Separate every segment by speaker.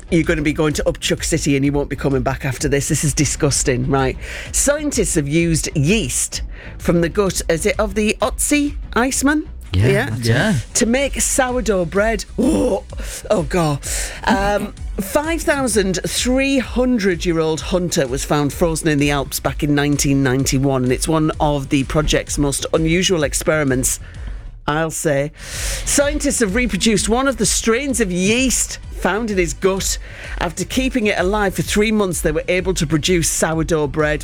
Speaker 1: you're going to be going to Upchuck City and you won't be coming back after this. This is disgusting, right? Scientists have used yeast from the gut, of the Otzi Iceman?
Speaker 2: Yeah.
Speaker 1: To make sourdough bread. Oh God. 5,300-year-old hunter was found frozen in the Alps back in 1991, and it's one of the project's most unusual experiments, I'll say. Scientists have reproduced one of the strains of yeast found in his gut. After keeping it alive for 3 months, they were able to produce sourdough bread.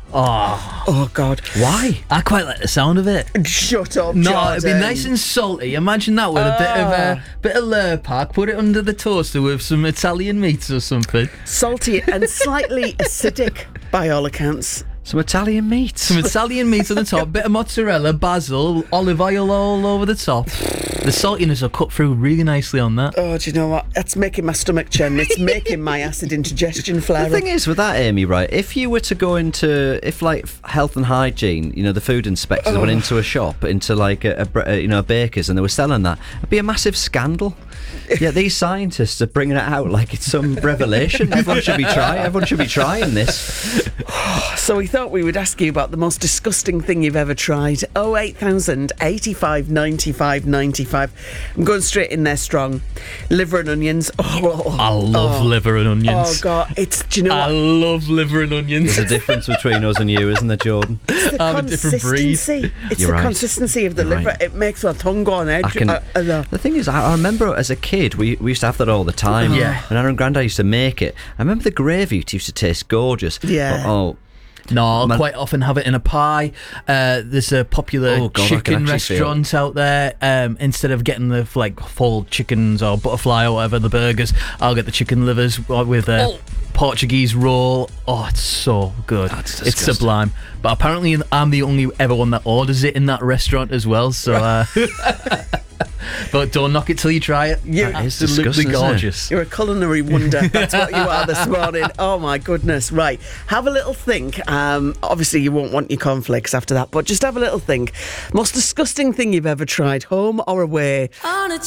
Speaker 1: Oh God.
Speaker 2: Why? I quite like the sound of it.
Speaker 1: Shut up,
Speaker 2: No,
Speaker 1: Jordan.
Speaker 2: it'd be nice and salty. Imagine that with a bit of Lurpak. Put it under the toaster with some Italian meats or something.
Speaker 1: Salty and slightly acidic, by all accounts.
Speaker 3: Some Italian meat.
Speaker 2: Some Italian meat on the top, bit of mozzarella, basil, olive oil all over the top. The saltiness will cut through really nicely on that.
Speaker 1: Oh, do you know what? That's making my stomach churn. It's making my acid indigestion flare
Speaker 3: The thing is with that, Amy, right, if you were to go into, if like health and hygiene, the food inspectors went into a shop, into like a baker's, and they were selling that, it'd be a massive scandal. Yeah, these scientists are bringing it out like it's some revelation. Everyone should be trying this.
Speaker 1: So we thought we would ask you about the most disgusting thing you've ever tried. 08000 85 95 95. I'm going straight in there strong. Liver and onions.
Speaker 2: I love liver and onions.
Speaker 1: Oh God, do you know what?
Speaker 2: I love liver and onions.
Speaker 3: There's a difference between us and you, isn't there, Jordan?
Speaker 1: It's the
Speaker 2: I'm a different breed.
Speaker 1: consistency. It's
Speaker 3: You're
Speaker 1: the
Speaker 3: right.
Speaker 1: consistency of the
Speaker 3: You're
Speaker 1: liver.
Speaker 3: right.
Speaker 1: It makes my tongue go on edge.
Speaker 3: The thing is, I remember as a kid, we used to have that all the time.
Speaker 2: Yeah.
Speaker 3: And our granddad used to make it. I remember the gravy used to taste gorgeous.
Speaker 1: Yeah.
Speaker 3: But,
Speaker 2: No, I'll quite often have it in a pie. There's a popular chicken restaurant out there. Instead of getting the full chickens or butterfly or whatever, the burgers, I'll get the chicken livers with Portuguese roll. Oh, it's so good.
Speaker 3: That's
Speaker 2: it's sublime. But apparently I'm the only ever one that orders it in that restaurant as well. So, but don't knock it till you try it.
Speaker 1: You're
Speaker 2: absolutely gorgeous.
Speaker 1: You're a culinary wonder. That's what you are this morning. Oh my goodness. Right. Have a little think. Obviously you won't want your cornflakes after that, but just have a little think. Most disgusting thing you've ever tried, home or away?
Speaker 4: On a